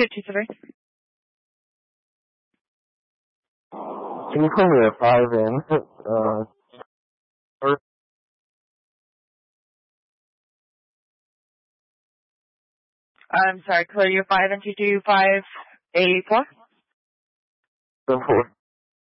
223. Can you put me at 5 in? I'm sorry, clear your 5 and 22584. 4.